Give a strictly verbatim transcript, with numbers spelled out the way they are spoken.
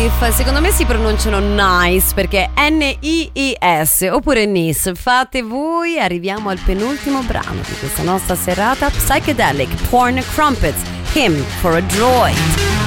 Knife, secondo me si pronunciano nice perché N I I S oppure Nice. Fate voi. Arriviamo al penultimo brano di questa nostra serata psychedelic, Porn Crumpets, Hymn for a Droid.